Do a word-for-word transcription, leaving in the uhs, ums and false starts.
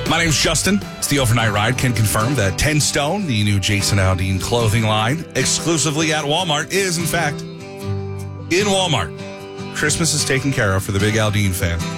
My name's Justin. It's the Overnight Ride. Can confirm that ten Stone, the new Jason Aldean clothing line, exclusively at Walmart, is, in fact, in Walmart. Christmas is taken care of for the big Aldean fan.